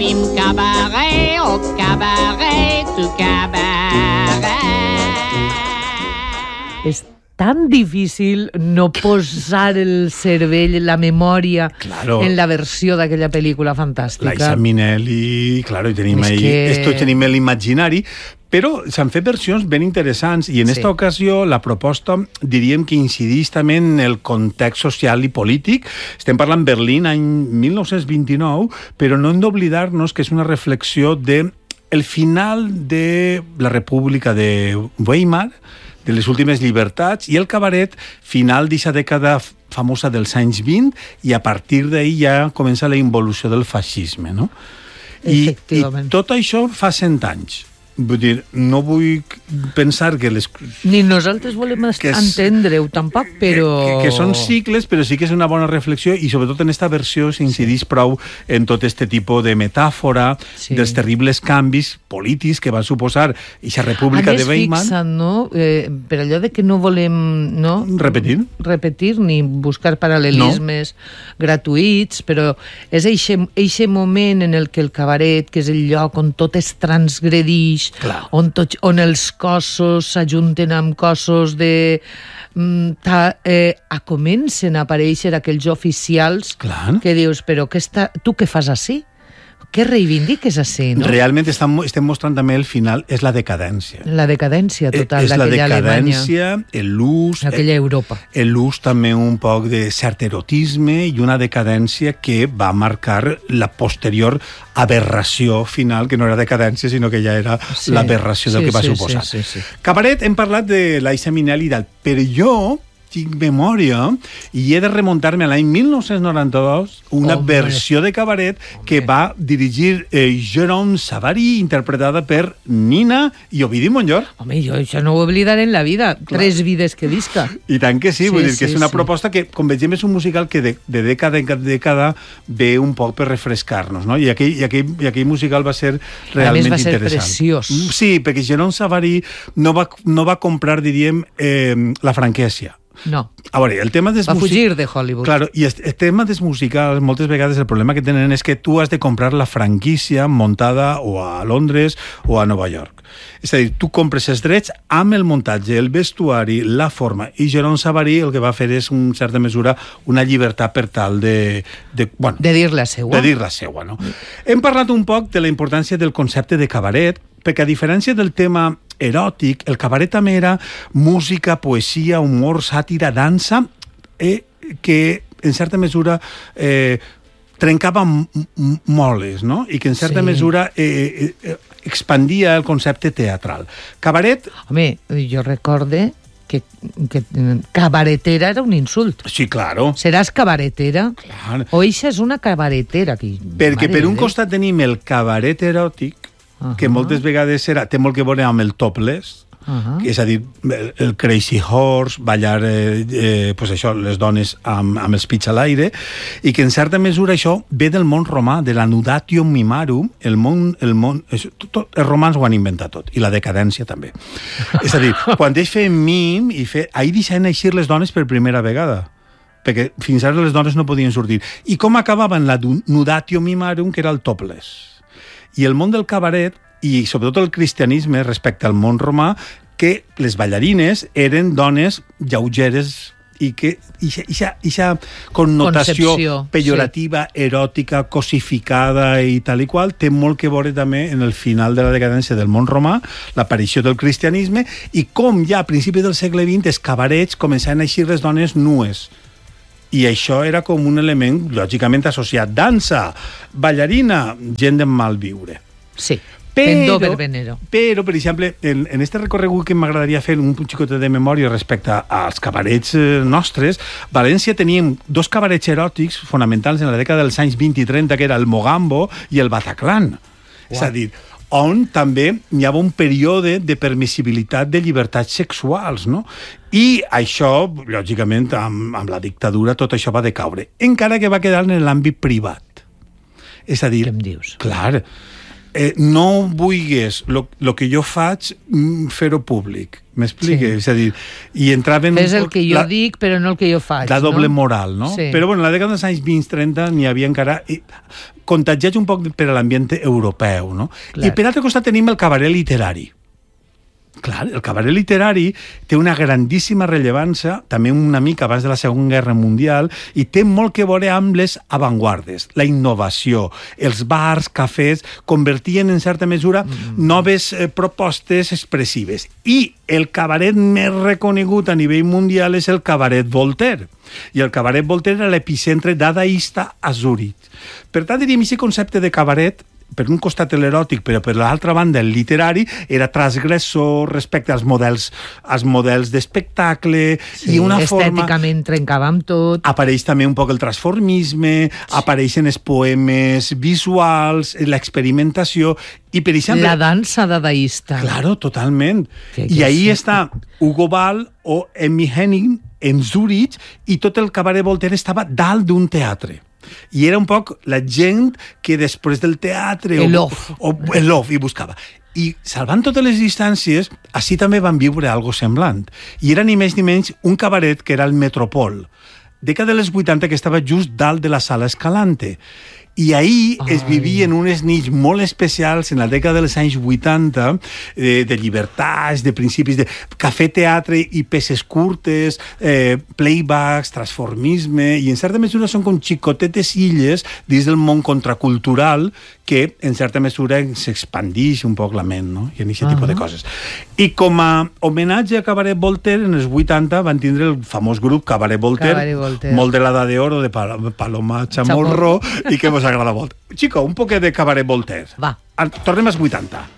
Tenim cabaret, au cabaret, tu cabaret. És tan difícil no posar el cervell, la memòria, Claro. en la versió d'aquella pel·lícula fantàstica. Liza Minnelli, claro, i tenim És ahí, que- esto tenim l'imaginari, però s'han fet versions ben interessants i en esta ocasió la proposta diríem que incidís també en el context social i polític. Estem parlant Berlín, any 1929, però no hem d'oblidar-nos que és una reflexió de el final de la República de Weimar, de les últimes llibertats, i el cabaret final d'aquesta dècada famosa dels anys 20, i a partir d'ahir ja comença la involució del feixisme, no? I Efectivament. tot això fa 100 anys. Vull dir, no vull pensar que les... Ni nosaltres volem Que és- entendre-ho tampoc, però... Que són cicles, però sí que és una bona reflexió i sobretot en esta versió s'incidís prou en tot este tipus de metàfora dels terribles canvis polítics que va suposar aquesta República de Weimar. A més, fixa't, no? Per allò de que no volem no? repetir ni buscar paral·lelismes gratuïts, però és eixe moment en el que el cabaret, que és el lloc on tot es transgredix, on els cossos s'ajunten amb cossos de... comencen a aparèixer aquells oficials que dius, però tu què fas ací? Què reivindiques així, no? Realment estem mostrant també el final, és la decadència. La decadència total d'aquella Alemanya. És la decadència, l'ús... Aquella Europa. L'ús també un poc de cert erotisme i una decadència que va marcar la posterior aberració final, que no era decadència, sinó que ja era l'aberració del que va suposar. Cabaret, hem parlat de Liza Minnelli, però jo tinc memòria i he de remuntar-me a l'any 1992 una versió de cabaret que va dirigir Jérôme Savary, interpretada per Nina i Ovidi Montllor. Home, jo això no ho oblidaré en la vida. 3 vides que visca. I tant que sí, vull dir que és una proposta que, com vegem, és un musical que de dècada en dècada ve un poc per refrescar-nos, no? I aquell musical va ser realment interessant. A més, va ser preciós. Sí, perquè Jérôme Savary no va comprar, diríem, la franquícia. No. A veure, el tema va fugir de Hollywood. Claro, i el tema dels musicals, moltes vegades el problema que tenen és que tu has de comprar la franquícia muntada o a Londres o a Nova York. És a dir, tu compres els drets amb el muntatge, el vestuari, la forma, i Jérôme Savary el que va fer és, en certa mesura, una llibertat per tal de dir la seua. De dir la seua, no? Hem parlat un poc de la importància del concepte de cabaret, perquè a diferència del tema eròtic, el cabaret també era música, poesia, humor, sàtira, dansa, que en certa mesura trencava moles, no? I que en certa mesura expandia el concepte teatral. Cabaret... Home, jo recorde que cabaretera era un insult. Sí, claro. Seràs cabaretera? Clar. O eixa és una cabaretera. Perquè per un costat tenim el cabaret eròtic, que moltes vegades té molt que veure amb el topless, és a dir, el Crazy Horse, ballar pues això, les dones amb els pits a l'aire, i que en certa mesura això ve del món romà, de la nudatio mimarum. Els romans ho han inventat tot, i la decadència també. És a dir, quan ells feien mim, ahir deixaven eixir les dones per primera vegada, perquè fins ara les dones no podien sortir. I com acabaven la nudatio mimarum, que era el topless. I el món del cabaret, i sobretot el cristianisme respecte al món romà, que les ballarines eren dones lleugeres i que aquesta connotació pejorativa, eròtica, cosificada i tal i qual, té molt que veure també en el final de la decadència del món romà, l'aparició del cristianisme, i com ja a principis del segle XX els cabarets començaven a eixir les dones nues. I això era com un element lògicament associat. Dansa, ballarina, gent de mal viure. Sí. Pendover Venero. Però, per exemple, en este recorregut que m'agradaria fer un xicotet de memòria respecte als cabarets nostres, València teníem 2 cabarets eròtics fonamentals en la dècada dels anys 20 i 30, que era el Mogambo i el Bataclan. És a dir, on també hi havia un període de permissibilitat de llibertats sexuals, no? I això, lògicament, amb la dictadura, tot això va decaure. Encara que va quedar en l'àmbit privat. És a dir... Què em dius? Clar, no vulguis el que jo faig fer-ho públic. M'explique? És a dir, i entraven... Fes el que jo dic, però no el que jo faig. La doble moral, no? Sí. Però bueno, la dècada dels anys 20-30 n'hi havia encara... contagiats un poc per a l'ambient europeu, no? Clar. I per altre costat tenim el cabaret literari. Clar, el cabaret literari té una grandíssima rellevància, també una mica abans de la Segona Guerra Mundial, i té molt que veure amb les avantguardes, la innovació. Els bars, cafès, convertien en certa mesura noves propostes expressives. I el cabaret més reconegut a nivell mundial és el cabaret Voltaire. I el cabaret Voltaire era l'epicentre dadaista a Zurich. Per tant, diríem, aquest concepte de cabaret, per un costat l'eròtic, però per l'altra banda el literari, era transgressor respecte als models d'espectacle, i una forma... Estèticament trencava amb tot. Apareix també un poc el transformisme, apareixen els poemes visuals, l'experimentació, i per exemple... La dansa dadaista. Claro, totalment. I ahí està Hugo Ball o Emmy Henning en Zurich, i tot el cabaret Voltaire estava dalt d'un teatre. I era un poc la gent que després del teatre l'off i buscava. I salvant totes les distàncies, així també van viure algo semblant. I era ni més ni menys un cabaret que era el Metropol, dècada dels 80, que estava just dalt de la Sala Escalante. I ahir es vivien unes nits molt especials en la dècada dels anys 80, de llibertats, de principis de cafè, teatre i peces curtes, playbacks, transformisme, i en certa mesura són com xicotetes illes dins del món contracultural que en certa mesura s'expandix un poc la ment, no? I en aquest tipus de coses. I com a homenatge a Cabaret Voltaire, en els 80 van tindre el famós grup Cabaret Voltaire, molt de l'Edat d'Oro, de Paloma Chamorro, i que mos agrada molt. Chico, un poquet de Cabaret Voltaire. Va. Tornem als 80.